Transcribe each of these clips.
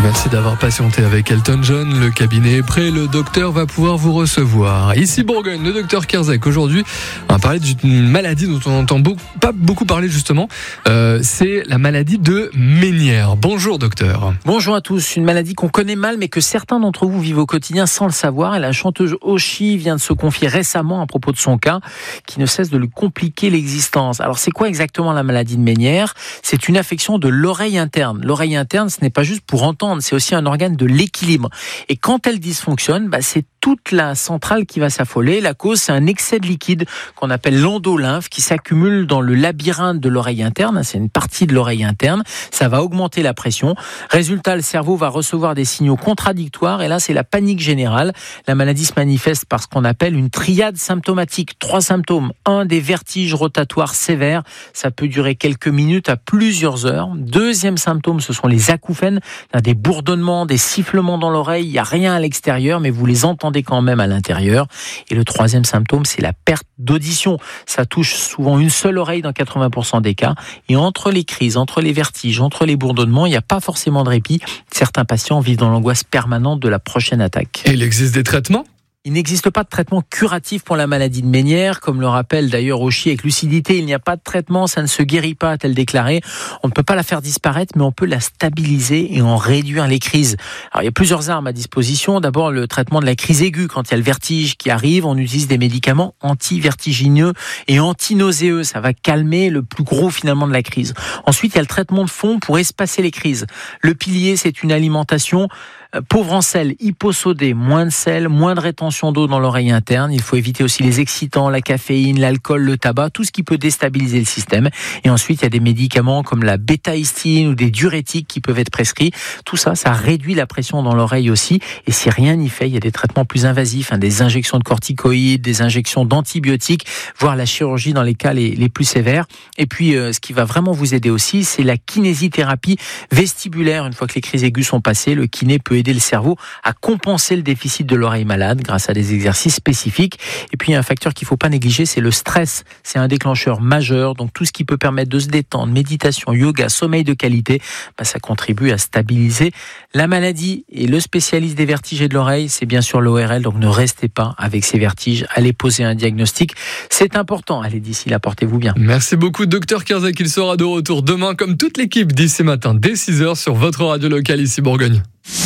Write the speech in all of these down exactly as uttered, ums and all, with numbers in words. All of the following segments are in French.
Merci d'avoir patienté avec Elton John. Le cabinet est prêt, le docteur va pouvoir vous recevoir. Ici Bourgogne, le docteur Kerzek. Aujourd'hui, on va parler d'une maladie dont on n'entend beaucoup, pas beaucoup parler justement. Euh, c'est la maladie de Ménière. Bonjour docteur. Bonjour à tous. Une maladie qu'on connaît mal mais que certains d'entre vous vivent au quotidien sans le savoir. Et la chanteuse Oshi vient de se confier récemment à propos de son cas qui ne cesse de lui compliquer l'existence. Alors c'est quoi exactement la maladie de Ménière ? C'est une affection de l'oreille interne. L'oreille interne, ce n'est pas juste pour entendre, c'est aussi un organe de l'équilibre. Et quand elle dysfonctionne, bah, c'est toute la centrale qui va s'affoler. La cause, c'est un excès de liquide qu'on appelle l'endolymphe qui s'accumule dans le labyrinthe de l'oreille interne. C'est une partie de l'oreille interne. Ça va augmenter la pression. Résultat, le cerveau va recevoir des signaux contradictoires et là, c'est la panique générale. La maladie se manifeste par ce qu'on appelle une triade symptomatique. Trois symptômes. Un, des vertiges rotatoires sévères. Ça peut durer quelques minutes à plusieurs heures. Deuxième symptôme, ce sont les acouphènes. Des bourdonnements, des sifflements dans l'oreille. Il n'y a rien à l'extérieur, mais vous les entendez quand même à l'intérieur. Et le troisième symptôme, c'est la perte d'audition. Ça touche souvent une seule oreille dans quatre-vingts pour cent des cas. Et entre les crises, entre les vertiges, entre les bourdonnements, il n'y a pas forcément de répit. Certains patients vivent dans l'angoisse permanente de la prochaine attaque. Et il existe des traitements ? Il n'existe pas de traitement curatif pour la maladie de Ménière, comme le rappelle d'ailleurs Oshi avec lucidité. Il n'y a pas de traitement, ça ne se guérit pas, a-t-elle déclaré. On ne peut pas la faire disparaître, mais on peut la stabiliser et en réduire les crises. Alors il y a plusieurs armes à disposition. D'abord le traitement de la crise aiguë. Quand il y a le vertige qui arrive, on utilise des médicaments anti-vertigineux et anti-nauséeux. Ça va calmer le plus gros finalement de la crise. Ensuite, il y a le traitement de fond pour espacer les crises. Le pilier, c'est une alimentation pauvre en sel, hyposodée, moins de sel, moins de rétention d'eau dans l'oreille interne. Il faut éviter aussi les excitants, la caféine, l'alcool, le tabac, tout ce qui peut déstabiliser le système. Et ensuite, il y a des médicaments comme la bétaïstine ou des diurétiques qui peuvent être prescrits. Tout ça, ça réduit la pression dans l'oreille aussi. Et si rien n'y fait, il y a des traitements plus invasifs, hein, des injections de corticoïdes, des injections d'antibiotiques, voire la chirurgie dans les cas les, les plus sévères. Et puis, euh, ce qui va vraiment vous aider aussi, c'est la kinésithérapie vestibulaire. Une fois que les crises aiguës sont passées, le kiné peut aider le cerveau à compenser le déficit de l'oreille malade grâce à des exercices spécifiques. Et puis, il y a un facteur qu'il ne faut pas négliger, c'est le stress. C'est un déclencheur majeur. Donc, tout ce qui peut permettre de se détendre, méditation, yoga, sommeil de qualité, bah, ça contribue à stabiliser la maladie. Et le spécialiste des vertiges et de l'oreille, c'est bien sûr l'O R L. Donc, ne restez pas avec ces vertiges. Allez poser un diagnostic. C'est important. Allez, d'ici là, portez-vous bien. Merci beaucoup, docteur Kerzek. Il sera de retour demain, comme toute l'équipe, d'ici matin, dès six heures, sur votre radio locale, ici Bourgogne.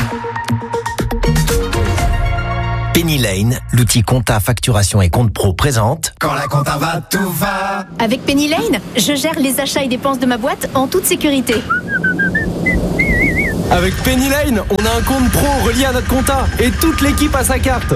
Penny Lane, l'outil compta, facturation et compte pro présente. Quand la compta va, tout va. Avec Penny Lane, je gère les achats et dépenses de ma boîte en toute sécurité. Avec Penny Lane, on a un compte pro relié à notre compta et toute l'équipe a sa carte.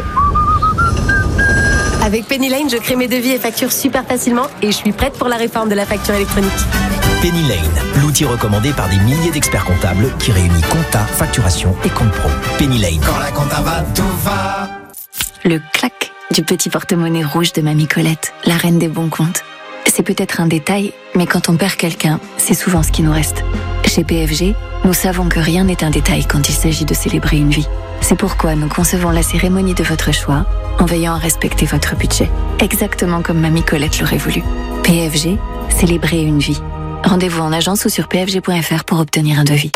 Avec Penny Lane, je crée mes devis et factures super facilement et je suis prête pour la réforme de la facture électronique. Penny Lane, l'outil recommandé par des milliers d'experts comptables qui réunit compta, facturation et compte pro. Penny Lane. Quand la compta va, tout va. Le clac du petit porte-monnaie rouge de Mamie Colette, la reine des bons comptes. C'est peut-être un détail, mais quand on perd quelqu'un, c'est souvent ce qui nous reste. Chez P F G, nous savons que rien n'est un détail quand il s'agit de célébrer une vie. C'est pourquoi nous concevons la cérémonie de votre choix en veillant à respecter votre budget, exactement comme Mamie Colette l'aurait voulu. P F G, célébrer une vie. Rendez-vous en agence ou sur p f g point f r pour obtenir un devis.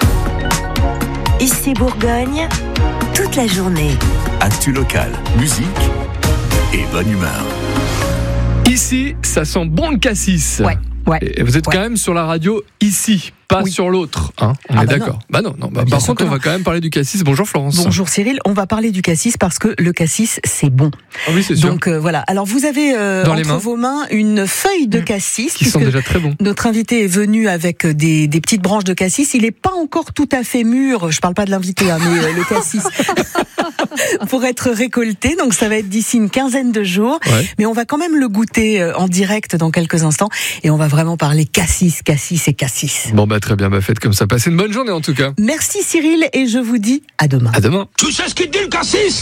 Ici Bourgogne, toute la journée. Actu locale, musique et bonne humeur. Ici, ça sent bon le cassis. Ouais. Ouais. Et vous êtes ouais. quand même sur la radio ici, pas oui. sur l'autre. Hein, on ah est bah d'accord. Non. Bah non, non. Bah, bah par contre, on va quand même parler du cassis. Bonjour Florence. Bonjour Cyril. On va parler du cassis parce que le cassis, c'est bon. Ah oui, c'est sûr. Donc euh, voilà. Alors vous avez euh, Dans entre les mains. vos mains une feuille de cassis. Qui sont déjà très bons. Notre invité est venu avec des, des petites branches de cassis. Il n'est pas encore tout à fait mûr. Je parle pas de l'invité, hein, mais euh, le cassis. Pour être récolté, donc ça va être d'ici une quinzaine de jours, ouais. Mais on va quand même le goûter en direct dans quelques instants et on va vraiment parler cassis, cassis et cassis. Bon bah très bien, bah faites comme ça, passez une bonne journée en tout cas. Merci Cyril et je vous dis à demain. À demain. Tu sais ce qu'il dit le cassis?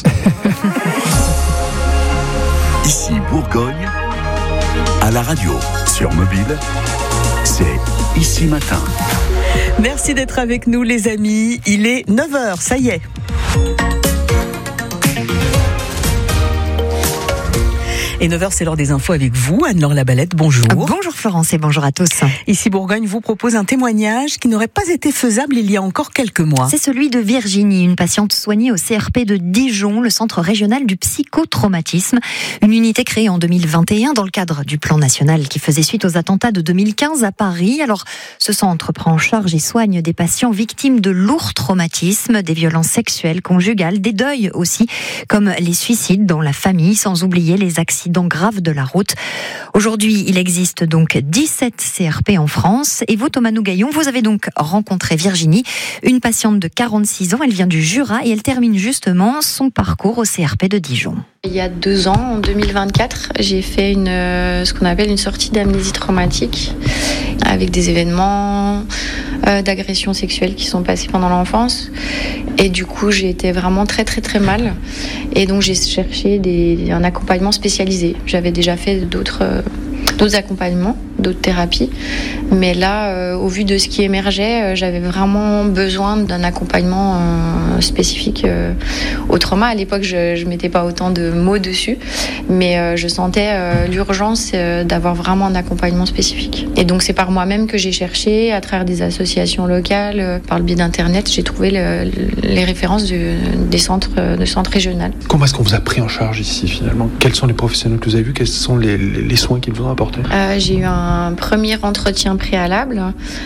Ici Bourgogne, à la radio, sur mobile, c'est Ici Matin. Merci d'être avec nous les amis, il est neuf heures, ça y est. Et Et neuf heures, c'est l'heure des infos avec vous, Anne-Laure Labalette. Bonjour. Bonjour Florence et bonjour à tous. Ici Bourgogne vous propose un témoignage qui n'aurait pas été faisable il y a encore quelques mois. C'est celui de Virginie, une patiente soignée au C R P de Dijon, le centre régional du psychotraumatisme. Une unité créée en deux mille vingt et un dans le cadre du plan national qui faisait suite aux attentats de deux mille quinze à Paris. Alors, ce centre prend en charge et soigne des patients victimes de lourds traumatismes, des violences sexuelles, conjugales, des deuils aussi, comme les suicides dans la famille, sans oublier les accidents graves de la route. Aujourd'hui, il existe donc dix-sept C R P en France. Et vous, Thomas Nougaillon, vous avez donc rencontré Virginie, une patiente de quarante-six ans. Elle vient du Jura et elle termine justement son parcours au C R P de Dijon. Il y a deux ans, en deux mille vingt-quatre, j'ai fait une, ce qu'on appelle une sortie d'amnésie traumatique avec des événements euh, d'agression sexuelle qui sont passés pendant l'enfance. Et du coup, j'ai été vraiment très très très mal. Et donc, j'ai cherché des, un accompagnement spécialisé. J'avais déjà fait d'autres... Euh, d'autres accompagnements, d'autres thérapies. Mais là, euh, au vu de ce qui émergeait, euh, j'avais vraiment besoin d'un accompagnement euh, spécifique euh, au trauma. À l'époque, je ne mettais pas autant de mots dessus, mais euh, je sentais euh, l'urgence euh, d'avoir vraiment un accompagnement spécifique. Et donc, c'est par moi-même que j'ai cherché, à travers des associations locales, euh, par le biais d'Internet, j'ai trouvé le, les références du, des centres, euh, de centres régionaux. Comment est-ce qu'on vous a pris en charge ici, finalement ? Quels sont les professionnels que vous avez vus ? Quels sont les, les, les soins qu'ils vous ont apportés ? Euh, j'ai eu un premier entretien préalable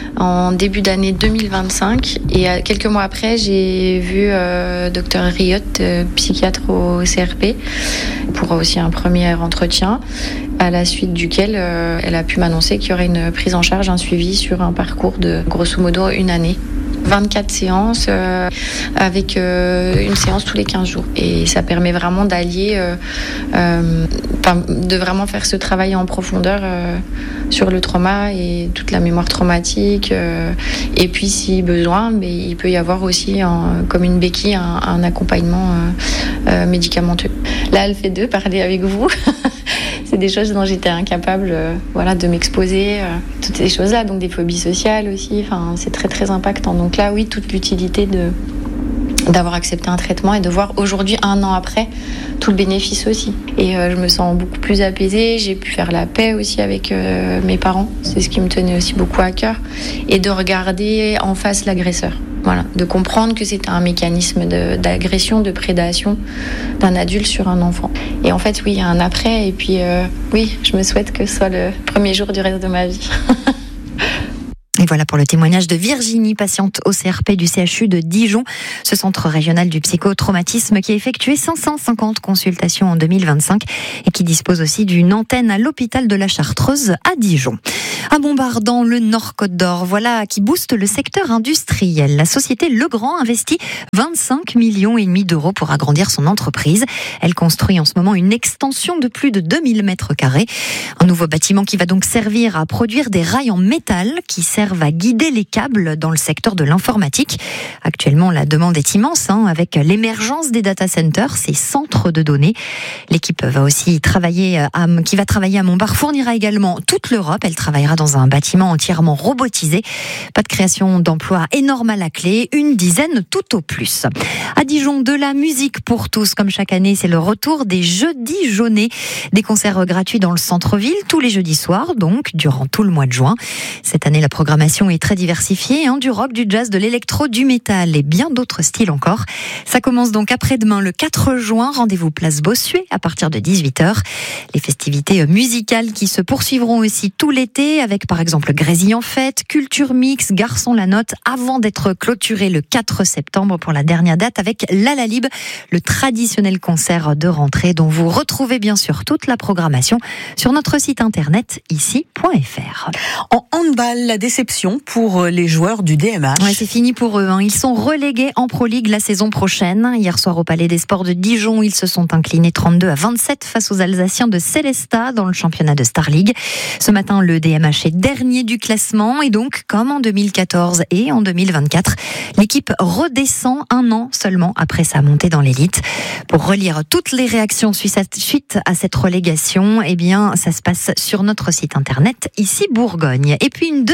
en début d'année deux mille vingt-cinq et euh, quelques mois après j'ai vu euh, docteur Riot, euh, psychiatre au C R P, pour aussi un premier entretien, à la suite duquel euh, elle a pu m'annoncer qu'il y aurait une prise en charge, un suivi sur un parcours de grosso modo une année. vingt-quatre séances euh, avec euh, une séance tous les quinze jours. Et ça permet vraiment d'allier, euh, euh, de vraiment faire ce travail en profondeur euh, sur le trauma et toute la mémoire traumatique. Euh, et puis, si besoin, mais il peut y avoir aussi, un, comme une béquille, un, un accompagnement euh, euh, médicamenteux. Là, elle fait deux, parler avec vous. C'est des choses dont j'étais incapable euh, voilà, de m'exposer, euh, toutes ces choses-là, donc des phobies sociales aussi, enfin, c'est très très impactant. Donc là, oui, toute l'utilité de, d'avoir accepté un traitement et de voir aujourd'hui, un an après, tout le bénéfice aussi. Et euh, je me sens beaucoup plus apaisée, j'ai pu faire la paix aussi avec euh, mes parents, c'est ce qui me tenait aussi beaucoup à cœur, et de regarder en face l'agresseur. Voilà, de comprendre que c'était un mécanisme de, d'agression, de prédation d'un adulte sur un enfant. Et en fait, oui, il y a un après. Et puis, euh, oui, je me souhaite que ce soit le premier jour du reste de ma vie. Et voilà pour le témoignage de Virginie, patiente au C R P du C H U de Dijon, ce centre régional du psychotraumatisme qui a effectué cinq cent cinquante consultations en deux mille vingt-cinq et qui dispose aussi d'une antenne à l'hôpital de la Chartreuse à Dijon. À Montbard, dans le Nord-Côte d'Or, voilà qui booste le secteur industriel. La société Legrand investit vingt-cinq millions et demi d'euros pour agrandir son entreprise. Elle construit en ce moment une extension de plus de deux mille mètres carrés. Un nouveau bâtiment qui va donc servir à produire des rails en métal qui servent à guider les câbles dans le secteur de l'informatique. Actuellement, la demande est immense, hein, avec l'émergence des data centers, ces centres de données. L'équipe va aussi travailler à, qui va travailler à Montbard fournira également toute l'Europe. Elle travaillera dans un bâtiment entièrement robotisé. Pas de création d'emplois énorme à la clé, une dizaine tout au plus. À Dijon, de la musique pour tous, comme chaque année, c'est le retour des Jeudis Jaunés. Des concerts gratuits dans le centre-ville, tous les jeudis soirs, donc, durant tout le mois de juin. Cette année, la programmation est très diversifiée, hein, du rock, du jazz, de l'électro, du métal et bien d'autres styles encore. Ça commence donc après-demain, le quatre juin. Rendez-vous place Bossuet à partir de dix-huit heures. Les festivités musicales qui se poursuivront aussi tout l'été, avec par exemple Grésille en fête, Culture Mix, Garçon la Note, avant d'être clôturé le quatre septembre pour la dernière date avec Lalalib, le traditionnel concert de rentrée dont vous retrouvez bien sûr toute la programmation sur notre site internet ici point f r. En handball, la déception pour les joueurs du D M H. Ouais, c'est fini pour eux, hein. Ils sont relégués en Pro League la saison prochaine. Hier soir au Palais des Sports de Dijon, ils se sont inclinés trente-deux à vingt-sept face aux Alsaciens de Célestat dans le championnat de Star League. Ce matin, le D M H est dernier du classement et donc, comme en deux mille quatorze et en deux mille vingt-quatre, l'équipe redescend un an seulement après sa montée dans l'élite. Pour relire toutes les réactions suite à cette relégation, eh bien, ça se passe sur notre site internet ici Bourgogne. Et puis une deuxième recrue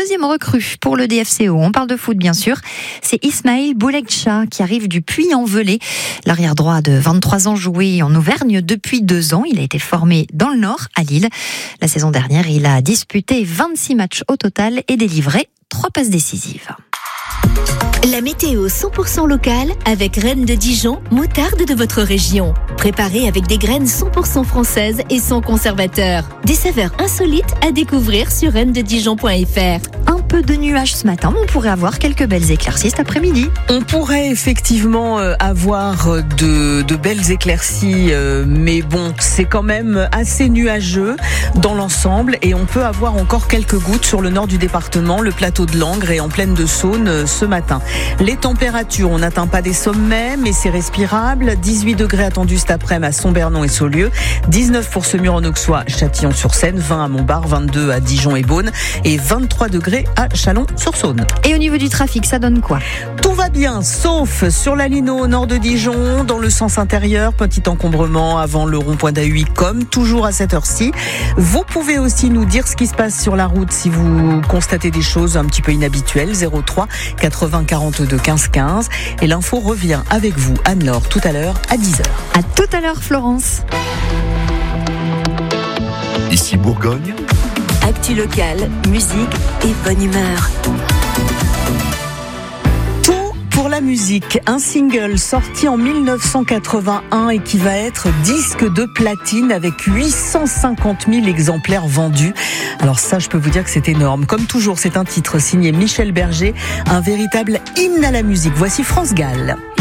recrue pour le D F C O. On parle de foot bien sûr. C'est Ismail Boulegcha qui arrive du Puy-en-Velay. L'arrière droit de vingt-trois ans joué en Auvergne depuis deux ans. Il a été formé dans le Nord, à Lille. La saison dernière, il a disputé vingt-six matchs au total et délivré trois passes décisives. La météo cent pour cent locale avec Reine de Dijon, moutarde de votre région. Préparée avec des graines cent pour cent françaises et sans conservateur. Des saveurs insolites à découvrir sur reine de dijon point f r. Un peu de nuages ce matin, mais on pourrait avoir quelques belles éclaircies cet après-midi. On pourrait effectivement avoir de, de belles éclaircies, mais bon, c'est quand même assez nuageux dans l'ensemble et on peut avoir encore quelques gouttes sur le nord du département, le plateau de Langres et en plaine de Saône ce matin. Les températures, on n'atteint pas des sommets, mais c'est respirable. dix-huit degrés attendus cet après-midi à Sombernon et Saulieu, dix-neuf pour Semur-en-Auxois, Châtillon-sur-Seine, vingt à Montbard, vingt-deux à Dijon et Beaune et vingt-trois degrés à Chalon-sur-Saône. Et au niveau du trafic, ça donne quoi ? Tout va bien, sauf sur la ligne au nord de Dijon, dans le sens intérieur, petit encombrement avant le rond-point d'A U I, comme toujours à cette heure-ci. Vous pouvez aussi nous dire ce qui se passe sur la route si vous constatez des choses un petit peu inhabituelles. zéro trois quatre-vingts quarante-deux quinze quinze. Et l'info revient avec vous, Anne-Laure, tout à l'heure à dix heures. À tout à l'heure, Florence. Ici Bourgogne. Actu locale, musique et bonne humeur. Pour la musique, un single sorti en mille neuf cent quatre-vingt-un et qui va être disque de platine avec huit cent cinquante mille exemplaires vendus. Alors ça, je peux vous dire que c'est énorme. Comme toujours, c'est un titre signé Michel Berger, un véritable hymne à la musique. Voici France Gall.